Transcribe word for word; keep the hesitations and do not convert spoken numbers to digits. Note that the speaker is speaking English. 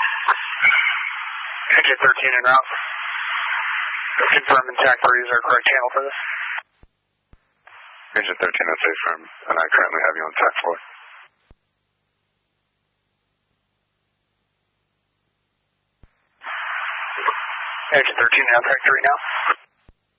Engine thirteen en route. Confirm intact three is our correct channel for this. Engine thirteen, that's a firm, and I currently have you on tack four. Engine thirteen, now track three now.